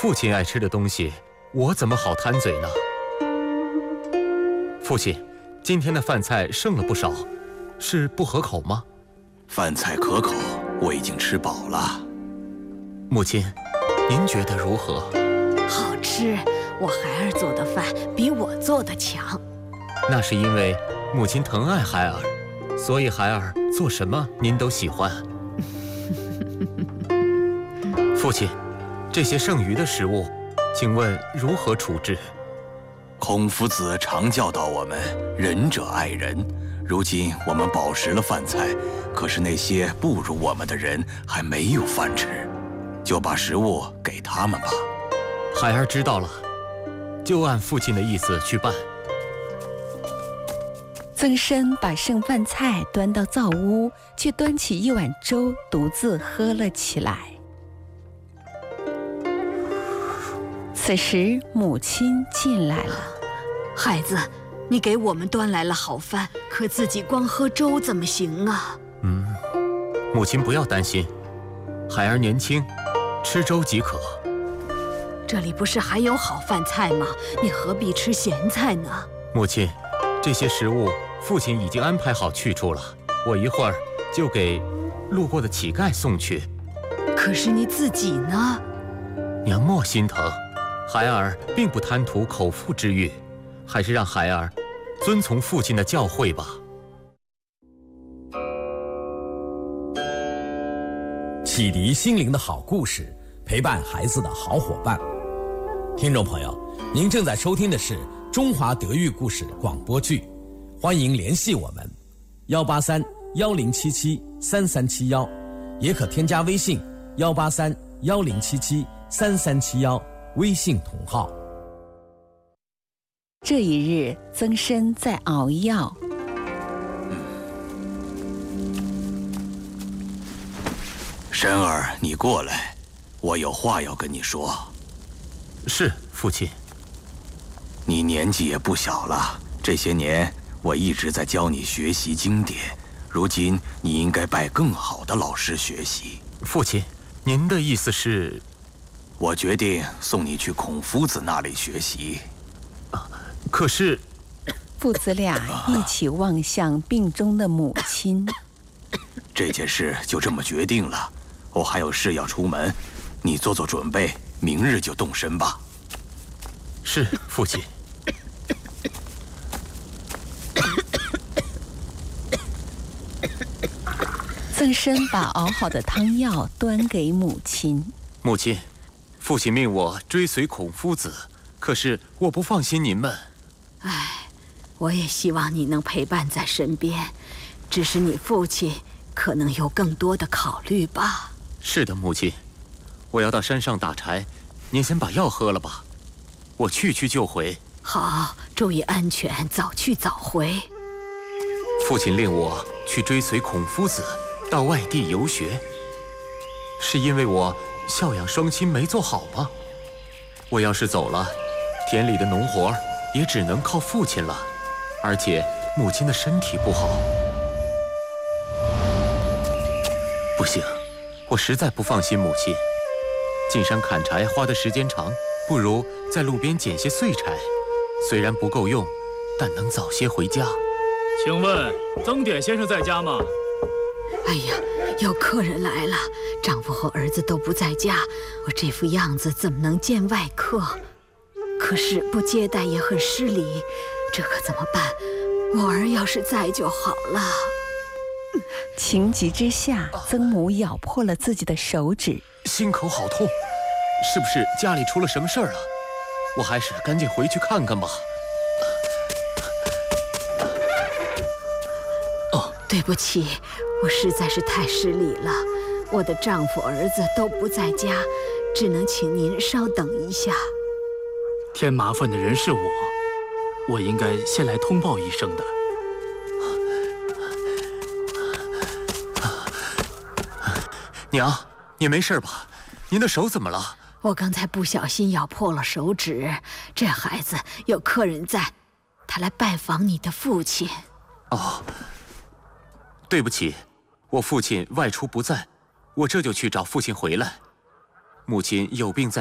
父亲爱吃的东西，我怎么好贪嘴呢？父亲，今天的饭菜剩了不少，是不合口吗？ 饭菜可口，我已经吃饱了。 母亲，您觉得如何？ 好吃，我孩儿做的饭比我做的强。 那是因为母亲疼爱孩儿，所以孩儿做什么您都喜欢。父亲，这些剩余的食物，请问如何处置？ 孔夫子常教导我们，仁者爱人。如今我们饱食了饭菜，可是那些不如我们的人还没有饭吃，就把食物给他们吧。 孩儿知道了，就按父亲的意思去办。 曾参把剩饭菜端到灶屋，却端起一碗粥，独自喝了起来。此时母亲进来了。 孩子，你给我们端来了好饭，可自己光喝粥怎么行啊？ 母亲不要担心，孩儿年轻，吃粥即可。 这里不是还有好饭菜吗？你何必吃咸菜呢？ 母亲，这些食物父亲已经安排好去处了，我一会儿就给路过的乞丐送去。 可是你自己呢？ 娘莫心疼，孩儿并不贪图口腹之欲，还是让孩儿遵从父亲的教诲吧。 启迪心灵的好故事，陪伴孩子的好伙伴。听众朋友，您正在收听的是中华德育故事广播剧，欢迎联系我们183-1077-3371，也可添加微信183-1077-3371，微信同号。 这一日，曾参在熬药。 申儿，你过来，我有话要跟你说。 是，父亲。 你年纪也不小了，这些年我一直在教你学习经典，如今你应该拜更好的老师学习。 父亲，您的意思是？ 我决定送你去孔夫子那里学习。 可是， 父子俩一起望向病中的母亲。 这件事就这么决定了，我还有事要出门，你做做准备，明日就动身吧。 是，父亲。 曾参把熬好的汤药端给母亲。 母亲，父亲命我追随孔夫子，可是我不放心您们。 唉，我也希望你能陪伴在身边，只是你父亲可能有更多的考虑吧。 是的，母亲，我要到山上打柴，您先把药喝了吧，我去就回。 好，注意安全，早去早回。 父亲令我去追随孔夫子到外地游学，是因为我孝养双亲没做好吗？我要是走了，田里的农活也只能靠父亲了，而且母亲的身体不好。不行，我实在不放心母亲。进山砍柴花的时间长，不如在路边捡些碎柴，虽然不够用，但能早些回家。 请问曾点先生在家吗？ 哎呀，有客人来了，丈夫和儿子都不在家，我这副样子怎么能见外客？可是不接待也很失礼，这可怎么办？我儿要是在就好了。 情急之下，曾母咬破了自己的手指， 心口好痛，是不是家里出了什么事儿了？我还是赶紧回去看看吧。 对不起，我实在是太失礼了，我的丈夫儿子都不在家，只能请您稍等一下。 添麻烦的人是我应该先来通报一声的。 娘，你没事吧？您的手怎么了？ 我刚才不小心咬破了手指，这孩子有客人在，他来拜访你的父亲。 哦，对不起，我父亲外出不在，我这就去找父亲回来。母亲有病在